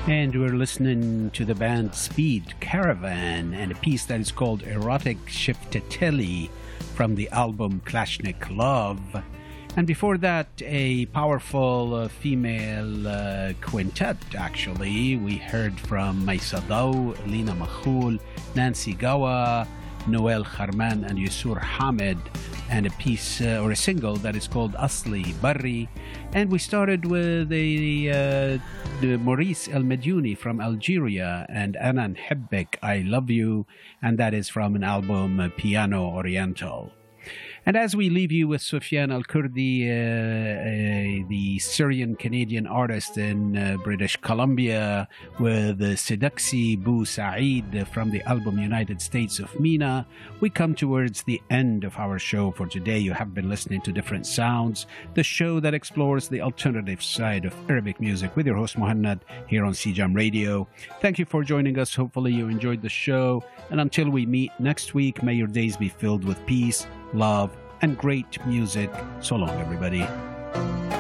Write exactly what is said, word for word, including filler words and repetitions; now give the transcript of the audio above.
And we're listening to the band Speed Caravan and a piece that is called Erotic Shiftatelli from the album Klashnik Love. And before that, a powerful uh, female uh, quintet, actually. We heard from Maysa Daw, Lina Makhul, Nancy Gawa, Noel Kharman, and Yusur Hamid, and a piece uh, or a single that is called Asli Barri. And we started with a, uh, the Maurice El Mediouni from Algeria and Anan Hebbek, I Love You, and that is from an album uh, Piano Oriental. And as we leave you with Sufyan Al-Kurdi, uh, uh, the Syrian-Canadian artist in uh, British Columbia, with uh, Seduksi Bou Saeed from the album United States of Mina, we come towards the end of our show for today. You have been listening to Different Sounds, the show that explores the alternative side of Arabic music with your host Muhannad here on C J A M Radio. Thank you for joining us. Hopefully you enjoyed the show. And until we meet next week, may your days be filled with peace, love, and great music. So long, everybody.